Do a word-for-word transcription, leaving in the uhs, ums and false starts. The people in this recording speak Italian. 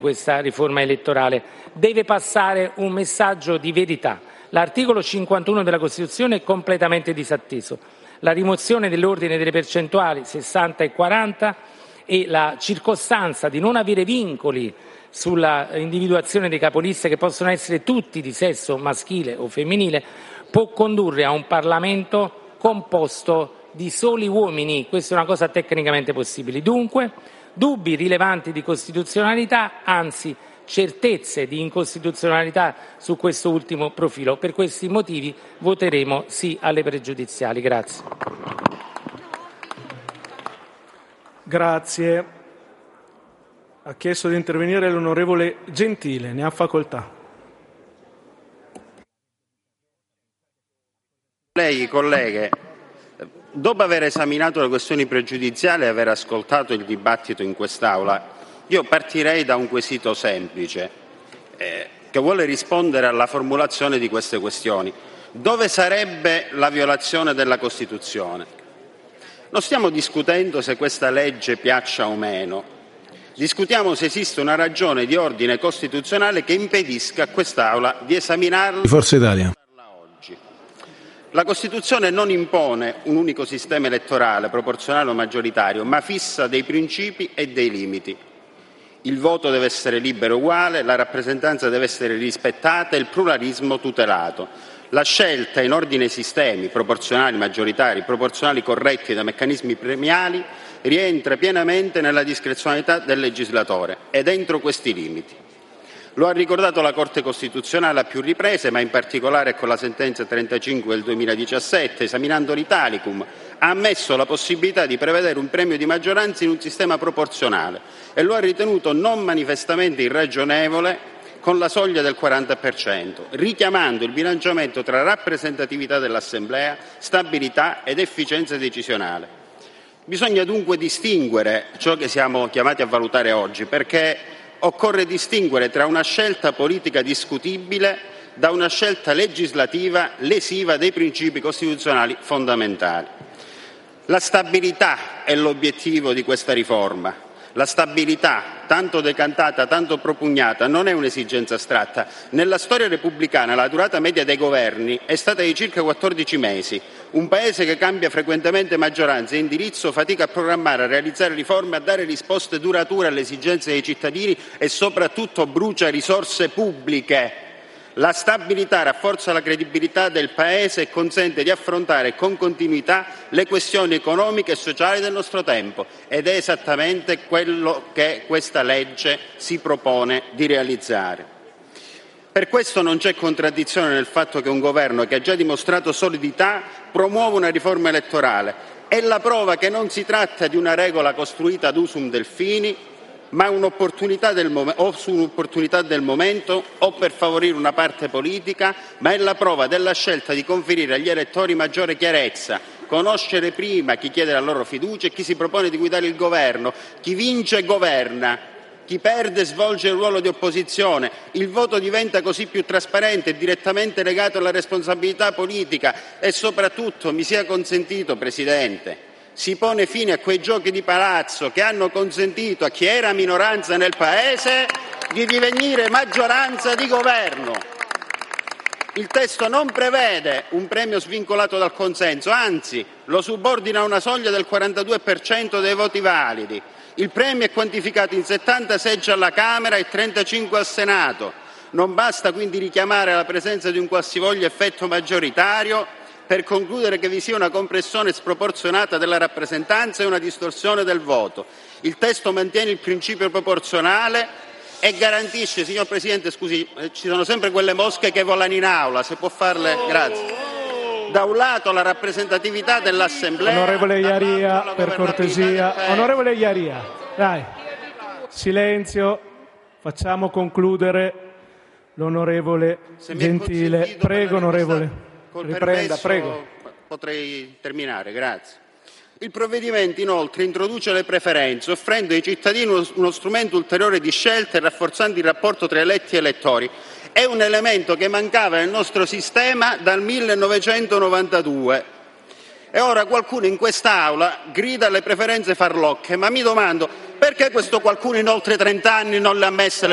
questa riforma elettorale. Deve passare un messaggio di verità. L'articolo cinquantuno della Costituzione è completamente disatteso. La rimozione dell'ordine delle percentuali sessanta e quaranta e la circostanza di non avere vincoli sulla individuazione dei capoliste, che possono essere tutti di sesso maschile o femminile, può condurre a un Parlamento composto di soli uomini. Questa è una cosa tecnicamente possibile. Dunque, dubbi rilevanti di costituzionalità, anzi certezze di incostituzionalità su questo ultimo profilo. Per questi motivi voteremo sì alle pregiudiziali. Grazie. Grazie. Ha chiesto di intervenire l'onorevole Gentile, ne ha facoltà. Colleghi, colleghe, dopo aver esaminato le questioni pregiudiziali e aver ascoltato il dibattito in quest'Aula, io partirei da un quesito semplice eh, che vuole rispondere alla formulazione di queste questioni. Dove sarebbe la violazione della Costituzione? Non stiamo discutendo se questa legge piaccia o meno, discutiamo se esiste una ragione di ordine costituzionale che impedisca a quest'Aula di esaminarla. Forza Italia. Oggi. La Costituzione non impone un unico sistema elettorale, proporzionale o maggioritario, ma fissa dei principi e dei limiti. Il voto deve essere libero e uguale, la rappresentanza deve essere rispettata e il pluralismo tutelato. La scelta in ordine ai sistemi proporzionali, maggioritari, proporzionali corretti da meccanismi premiali rientra pienamente nella discrezionalità del legislatore ed entro questi limiti. Lo ha ricordato la Corte Costituzionale a più riprese, ma in particolare con la sentenza trentacinque del duemiladiciassette, esaminando l'Italicum, ha ammesso la possibilità di prevedere un premio di maggioranza in un sistema proporzionale e lo ha ritenuto non manifestamente irragionevole con la soglia del quaranta per cento, richiamando il bilanciamento tra rappresentatività dell'Assemblea, stabilità ed efficienza decisionale. Bisogna dunque distinguere ciò che siamo chiamati a valutare oggi, perché occorre distinguere tra una scelta politica discutibile da una scelta legislativa lesiva dei principi costituzionali fondamentali. La stabilità è l'obiettivo di questa riforma. La stabilità, tanto decantata, tanto propugnata, non è un'esigenza astratta. Nella storia repubblicana la durata media dei governi è stata di circa quattordici mesi. Un Paese che cambia frequentemente maggioranza e indirizzo fatica a programmare, a realizzare riforme, a dare risposte durature alle esigenze dei cittadini e soprattutto brucia risorse pubbliche. La stabilità rafforza la credibilità del Paese e consente di affrontare con continuità le questioni economiche e sociali del nostro tempo ed è esattamente quello che questa legge si propone di realizzare. Per questo non c'è contraddizione nel fatto che un governo che ha già dimostrato solidità promuova una riforma elettorale. È la prova che non si tratta di una regola costruita ad usum Delphini, ma un'opportunità del mom- o su un'opportunità del momento o per favorire una parte politica, ma è la prova della scelta di conferire agli elettori maggiore chiarezza, conoscere prima chi chiede la loro fiducia e chi si propone di guidare il governo. Chi vince governa, chi perde svolge il ruolo di opposizione. Il voto diventa così più trasparente e direttamente legato alla responsabilità politica e soprattutto, mi sia consentito, Presidente, si pone fine a quei giochi di palazzo che hanno consentito a chi era minoranza nel Paese di divenire maggioranza di governo. Il testo non prevede un premio svincolato dal consenso, anzi lo subordina a una soglia del quarantadue per cento dei voti validi. Il premio è quantificato in settanta seggi alla Camera e trentacinque al Senato. Non basta quindi richiamare la presenza di un qualsivoglia effetto maggioritario per concludere che vi sia una compressione sproporzionata della rappresentanza e una distorsione del voto. Il testo mantiene il principio proporzionale e garantisce, signor Presidente, scusi, eh, ci sono sempre quelle mosche che volano in aula, se può farle, grazie. Da un lato la rappresentatività dell'Assemblea. Onorevole Iaria, per cortesia. Onorevole Iaria, dai, silenzio, facciamo concludere l'onorevole Gentile. Prego, onorevole. Col Riprenda, permesso, prego. Potrei terminare, grazie. Il provvedimento inoltre introduce le preferenze, offrendo ai cittadini uno, uno strumento ulteriore di scelta e rafforzando il rapporto tra eletti e elettori. È un elemento che mancava nel nostro sistema dal millenovecentonovantadue. E ora qualcuno in quest'Aula grida alle preferenze farlocche, ma mi domando perché questo qualcuno in oltre trent'anni non le ha messe le